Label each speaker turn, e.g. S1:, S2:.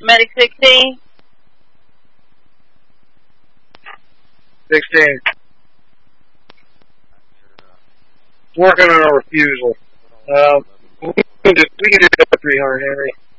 S1: Medic 16.
S2: 16. Working on a refusal. We can do 300, Henry.